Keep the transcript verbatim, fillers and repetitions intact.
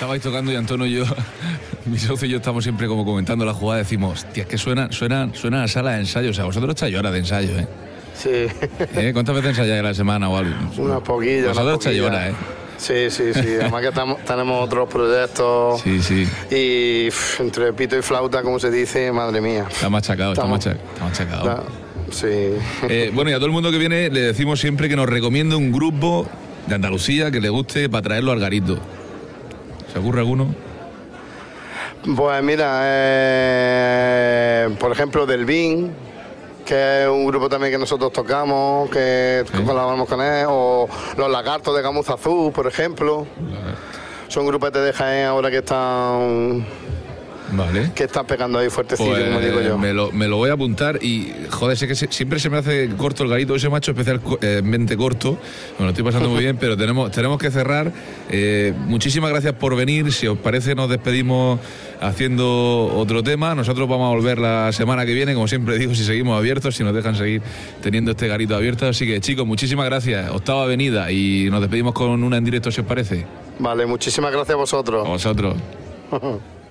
estabais tocando y Antonio y yo, mi socio y yo estamos siempre como comentando la jugada, decimos, tía, es que suena, suena, suena a sala de ensayo, o sea, vosotros estáis horas de ensayo, ¿eh? Sí. ¿Eh? ¿Cuántas veces ensayáis a la semana o algo? Unas poquillas. Vosotros estáis horas, ¿eh? Sí, sí, sí. Además que estamos, tenemos otros proyectos. Sí, sí. Y pff, entre pito y flauta, como se dice, madre mía. Está machacado, está machacado. Está machacado. Está, sí. Eh, bueno, y a todo el mundo que viene le decimos siempre que nos recomiende un grupo de Andalucía que le guste para traerlo al garito. ¿Se ocurre alguno? Pues mira, eh, por ejemplo, Del Bin, que es un grupo también que nosotros tocamos, que ¿sí? colaboramos con él, o Los Lagartos de Gamuza Azul, por ejemplo. Vale. Son grupos de Jaén ahora que están... Vale. Que están pegando ahí fuertecillo, pues, como digo yo. Me lo, me lo voy a apuntar y, joder, sé que se, siempre se me hace corto el garito, ese macho especialmente corto. Me lo estoy pasando muy bien, pero tenemos, tenemos que cerrar. Eh, muchísimas gracias por venir. Si os parece, nos despedimos haciendo otro tema. Nosotros vamos a volver la semana que viene, como siempre digo, si seguimos abiertos, si nos dejan seguir teniendo este garito abierto. Así que, chicos, muchísimas gracias. Octava Avenida y nos despedimos con una en directo, si os parece. Vale, muchísimas gracias a vosotros. A vosotros.